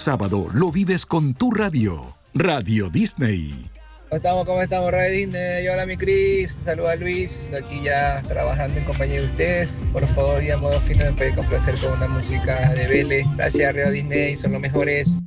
sábado lo vives con tu radio. Radio Disney. ¿Cómo estamos, Radio Disney? Y hola, mi Cris. Saluda a Luis, aquí ya trabajando en compañía de ustedes. Por favor, ya modo fino me puede complacer con una música de Vélez. Gracias, Radio Disney, son los mejores.